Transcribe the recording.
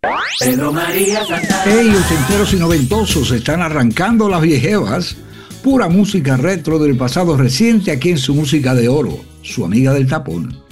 Pedro María Santana. Hey, ochenteros y noventosos, están arrancando las viejevas. Pura música retro del pasado reciente aquí en su música de oro, su amiga del tapón.